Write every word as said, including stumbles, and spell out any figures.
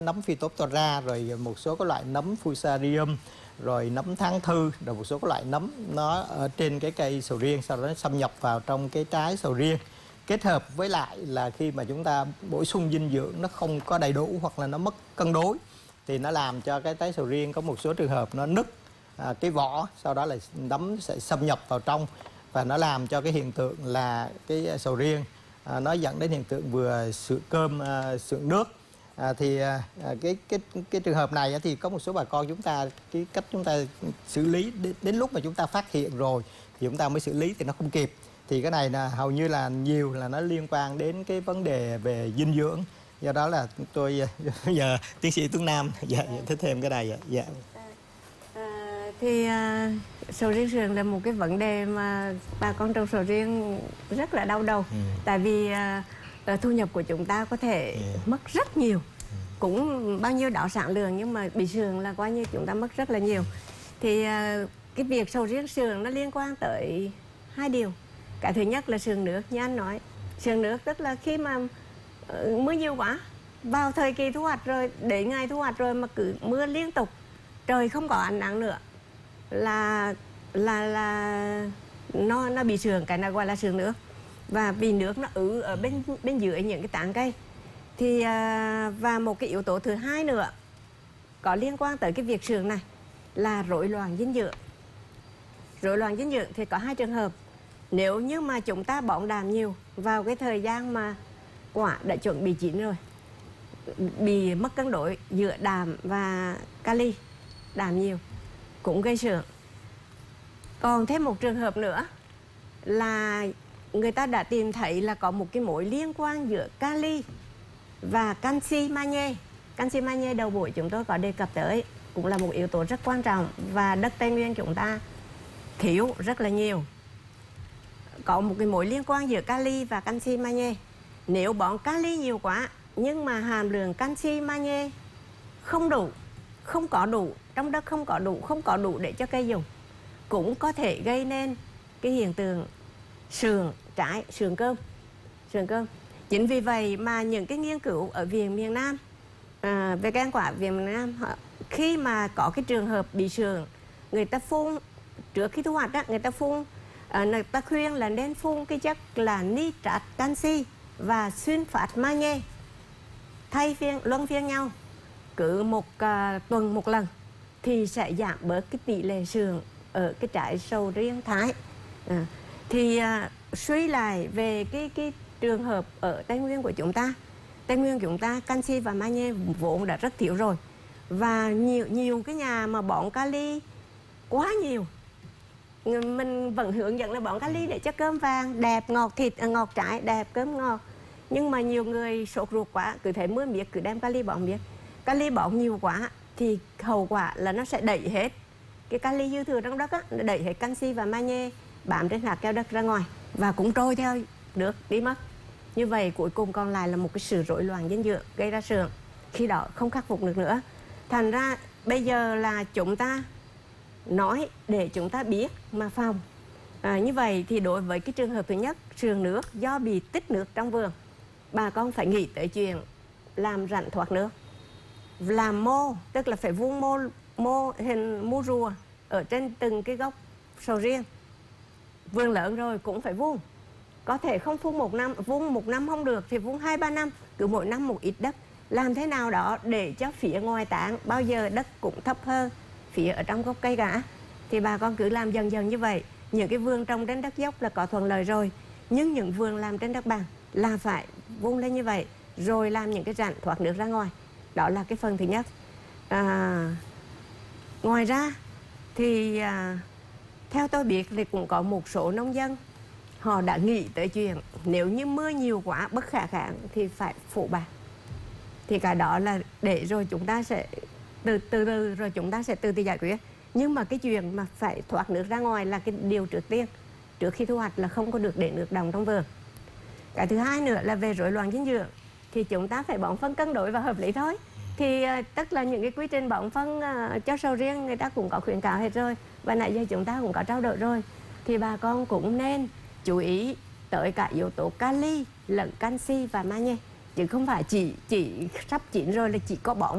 nấm Phytophthora, rồi một số các loại nấm Fusarium, rồi nấm tháng thư, rồi một số các loại nấm nó ở trên cái cây sầu riêng, sau đó nó xâm nhập vào trong cái trái sầu riêng. Kết hợp với lại là khi mà chúng ta bổ sung dinh dưỡng nó không có đầy đủ hoặc là nó mất cân đối thì nó làm cho cái trái sầu riêng có một số trường hợp nó nứt à, cái vỏ, sau đó là nấm sẽ xâm nhập vào trong và nó làm cho cái hiện tượng là cái sầu riêng à, nó dẫn đến hiện tượng vừa sượng cơm à, sượng nước. À, thì à, cái cái cái trường hợp này thì có một số bà con chúng ta cái cách chúng ta xử lý đến, đến lúc mà chúng ta phát hiện rồi thì chúng ta mới xử lý thì nó không kịp. Thì cái này là hầu như là nhiều là nó liên quan đến cái vấn đề về dinh dưỡng. Do đó là tôi bây giờ tiến sĩ Tuấn Nam dạ, dạ thích thêm cái này. Dạ. À, thì à, sầu riêng sườn là một cái vấn đề mà bà con trồng sầu riêng rất là đau đầu. Ừ. Tại vì à, thu nhập của chúng ta có thể yeah. mất rất nhiều, ừ. cũng bao nhiêu đó sản lượng, nhưng mà bị sườn là coi như chúng ta mất rất là nhiều. Thì à, cái việc sầu riêng sườn nó liên quan tới hai điều. Cái thứ nhất là sườn nước, như anh nói. Sườn nước tức là khi mà uh, mưa nhiều quá, vào thời kỳ thu hoạch rồi, đến ngày thu hoạch rồi mà cứ mưa liên tục, trời không có ánh nắng nữa là là là nó nó bị sườn, cái này gọi là sườn nước. Và vì nước nó ứ ở bên bên dưới những cái tán cây. Thì uh, và một cái yếu tố thứ hai nữa có liên quan tới cái việc sườn này là rối loạn dinh dưỡng. Rối loạn dinh dưỡng thì có hai trường hợp. Nếu như mà chúng ta bón đạm nhiều vào cái thời gian mà quả đã chuẩn bị chín rồi, bị mất cân đối giữa đạm và kali, đạm nhiều cũng gây sượng. Còn thêm một trường hợp nữa là người ta đã tìm thấy là có một cái mối liên quan giữa kali và canxi magie. Canxi magie đầu buổi chúng tôi có đề cập tới, cũng là một yếu tố rất quan trọng và đất Tây Nguyên chúng ta thiếu rất là nhiều. Có một cái mối liên quan giữa kali và canxi magie. Nếu bón kali nhiều quá nhưng mà hàm lượng canxi magie không đủ, không có đủ, trong đất không có đủ, không có đủ để cho cây dùng, cũng có thể gây nên cái hiện tượng sườn trái, sườn cơm, sườn cơm. Chính vì vậy mà những cái nghiên cứu ở viện miền Nam, à, về cây ăn quả viện miền Nam, họ, khi mà có cái trường hợp bị sườn, người ta phun trước khi thu hoạch đó, người ta phun, à, người ta khuyên là nên phun cái chất là nitrat canxi và sunfat magie thay phiên luân phiên nhau cứ một uh, tuần một lần thì sẽ giảm bớt cái tỷ lệ sườn ở cái trái sầu riêng Thái. À, thì à, suy lại về cái cái trường hợp ở Tây Nguyên của chúng ta, Tây Nguyên của chúng ta canxi và magie vốn đã rất thiếu rồi, và nhiều nhiều cái nhà mà bón kali quá nhiều, mình vẫn hướng dẫn là bón kali để cho cơm vàng đẹp, ngọt thịt, ngọt trái đẹp, cơm ngọt. Nhưng mà nhiều người sốt ruột quá, cứ thấy mưa miết cứ đem kali bón miết. Kali bón nhiều quá thì hậu quả là nó sẽ đẩy hết cái kali dư thừa trong đất á, nó đẩy hết canxi và magie bám trên hạt keo đất ra ngoài và cũng trôi theo nước đi mất. Như vậy cuối cùng còn lại là một cái sự rối loạn dinh dưỡng gây ra sườn, khi đó không khắc phục được nữa. Thành ra bây giờ là chúng ta nói để chúng ta biết mà phòng. À, như vậy thì đối với cái trường hợp thứ nhất, sườn nước do bị tích nước trong vườn, bà con phải nghĩ tới chuyện làm rãnh thoát nước, làm mô, tức là phải vuông mô mô hình mô rùa ở trên từng cái gốc sầu riêng. Vườn lớn rồi cũng phải vuông, có thể không phun một năm, vuông một năm không được thì vuông hai ba năm, cứ mỗi năm một ít đất. Làm thế nào đó để cho phía ngoài tán bao giờ đất cũng thấp hơn phía ở trong gốc cây cả. Thì bà con cứ làm dần dần như vậy. Những cái vườn trồng trên đất dốc là có thuận lợi rồi, nhưng những vườn làm trên đất bằng là phải vung lên như vậy, rồi làm những cái rãnh thoát nước ra ngoài. Đó là cái phần thứ nhất. À, ngoài ra thì à, theo tôi biết thì cũng có một số nông dân họ đã nghĩ tới chuyện nếu như mưa nhiều quá bất khả kháng thì phải phủ bạt. Thì cái đó là để rồi chúng ta sẽ từ từ, từ rồi chúng ta sẽ từ từ giải quyết. Nhưng mà cái chuyện mà phải thoát nước ra ngoài là cái điều trước tiên. Trước khi thu hoạch là không có được để nước đọng trong vườn. Cái thứ hai nữa là về rối loạn dinh dưỡng thì chúng ta phải bón phân cân đối và hợp lý thôi. Thì uh, tức là những cái quy trình bón phân uh, cho sầu riêng người ta cũng có khuyến cáo hết rồi, và nãy giờ chúng ta cũng có trao đổi rồi. Thì bà con cũng nên chú ý tới cả yếu tố kali lẫn canxi và magie, chứ không phải chỉ chỉ sắp chín rồi là chỉ có bón